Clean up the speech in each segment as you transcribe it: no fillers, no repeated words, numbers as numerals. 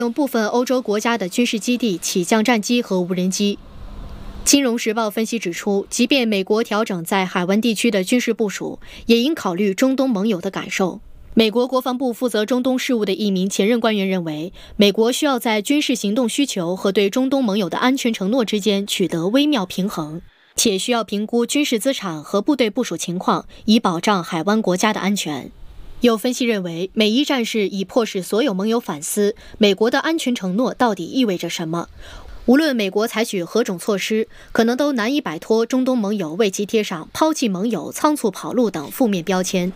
用部分欧洲国家的军事基地起降战机和无人机。金融时报分析指出，即便美国调整在海湾地区的军事部署，也应考虑中东盟友的感受。美国国防部负责中东事务的一名前任官员认为，美国需要在军事行动需求和对中东盟友的安全承诺之间取得微妙平衡，且需要评估军事资产和部队部署情况，以保障海湾国家的安全。有分析认为，美伊战事已迫使所有盟友反思美国的安全承诺到底意味着什么。无论美国采取何种措施，可能都难以摆脱中东盟友为其贴上抛弃盟友、仓促跑路等负面标签。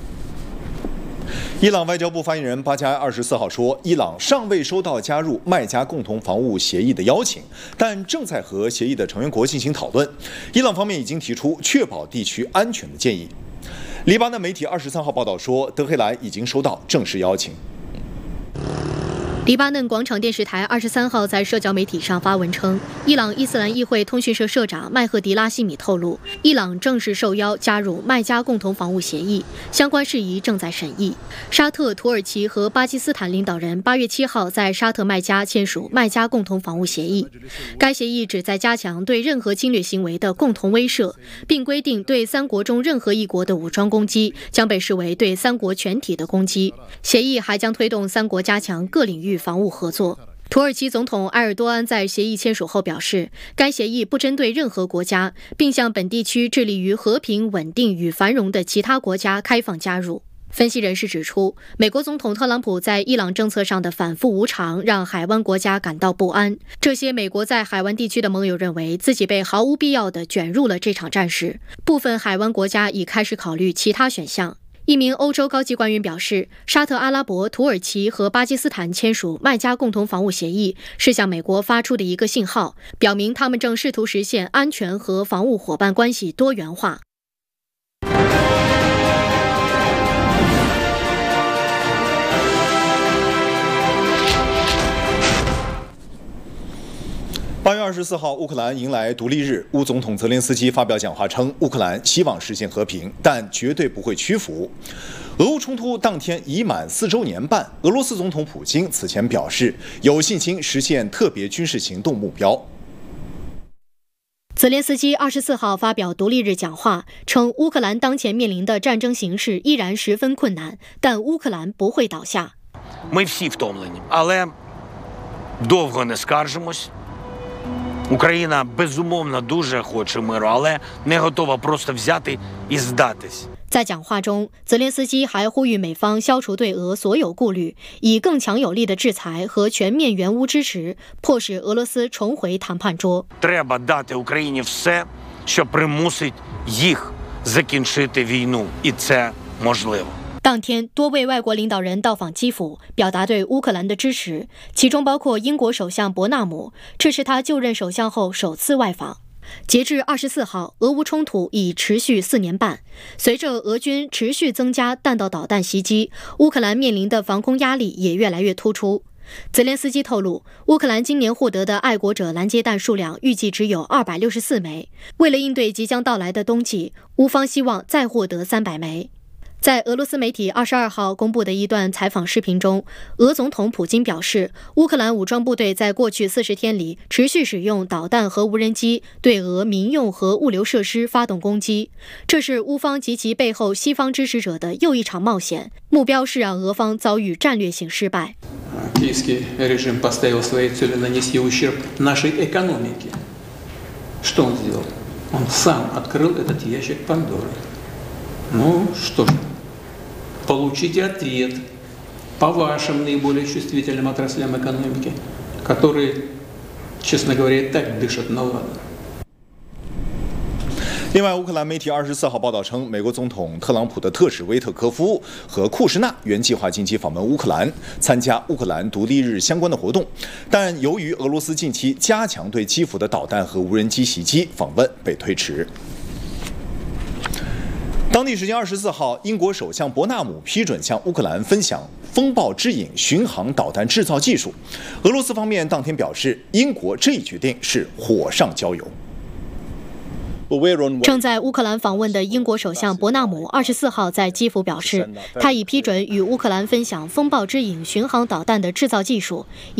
伊朗外交部发言人巴加埃24号说，伊朗尚未收到加入麦加共同防务协议的邀请，但正在和协议的成员国进行讨论。伊朗方面已经提出确保地区安全的建议。黎巴嫩媒体23号报道说，德黑兰已经收到正式邀请。 黎巴嫩广场电视台23号在社交媒体上发文称，伊朗伊斯兰议会通讯社社长麦赫迪拉希米透露，伊朗正式受邀加入麦加共同防务协议，相关事宜正在审议。沙特、土耳其和巴基斯坦领导人8月7号在沙特麦加签署麦加共同防务协议，该协议旨在加强对任何侵略行为的共同威慑，并规定对三国中任何一国的武装攻击将被视为对三国全体的攻击。协议还将推动三国加强各领域防务合作。土耳其总统埃尔多安在协议签署后表示，该协议不针对任何国家，并向本地区致力于和平、稳定与繁荣的其他国家开放加入。分析人士指出，美国总统特朗普在伊朗政策上的反复无常让海湾国家感到不安。这些美国在海湾地区的盟友认为自己被毫无必要地卷入了这场战事，部分海湾国家已开始考虑其他选项。一名欧洲高级官员表示，沙特阿拉伯、土耳其和巴基斯坦签署麦加共同防务协议，是向美国发出的一个信号，表明他们正试图实现安全和防务伙伴关系多元化。 8月24号，乌克兰迎来独立日。乌总统泽连斯基发表讲话称，乌克兰希望实现和平，但绝对不会屈服。俄乌冲突当天已满4周年半，俄罗斯总统普京此前表示，有信心实现特别军事行动目标。 泽连斯基24号发表独立日讲话，称乌克兰当前面临的战争形势依然十分困难，但乌克兰不会倒下。 Ми всі втомлені, але довго не скаржимось. Україна, безумовно, дуже хоче миру, але не готова просто взяти і здатись. 在讲话中，泽连斯基还呼吁美方消除对俄所有顾虑，以更强有力的制裁和全面援乌支持，迫使俄罗斯重回谈判桌。 Треба дати Україні все, що примусить їх закінчити війну, і це можливо. 当天，多位外国领导人到访基辅，表达对乌克兰的支持，其中包括英国首相伯纳姆，这是他就任首相后首次外访。截至24号，俄乌冲突已持续4年半，随着俄军持续增加弹道导弹袭击，乌克兰面临的防空压力也越来越突出。泽连斯基透露，乌克兰今年获得的爱国者拦截弹数量预计只有264枚，为了应对即将到来的冬季，乌方希望再获得300枚。在俄罗斯媒体22号公布的一段采访视频中，俄总统普京表示，乌克兰武装部队在过去40天里持续使用导弹和无人机对俄民用和物流设施发动攻击，这是乌方及其背后西方支持者的又一场冒险，目标是让俄方遭遇战略性失败。 Киевский режим поставил своей целью нанести ущерб нашей экономике. Что он сделал? Он сам открыл этот ящик Пандоры. Ну что ж, получите ответ по вашим наиболее чувствительным отраслям экономики, которые, честно говоря, и так дышат на ладан. 另外，乌克兰媒体24号报道称，美国总统特朗普的特使威特科夫和库什纳原计划近期访问乌克兰，参加乌克兰独立日相关的活动，但由于俄罗斯近期加强对基辅的导弹和无人机袭击，访问被推迟。当地时间24号，英国首相伯纳姆批准向乌克兰分享风暴之影巡航导弹制造技术。俄罗斯方面当天表示，英国这一决定是火上浇油。 正在乌克兰访问的英国首相伯纳姆24号在基辅表示，他已批准与乌克兰分享风暴之影巡航导弹的制造技术。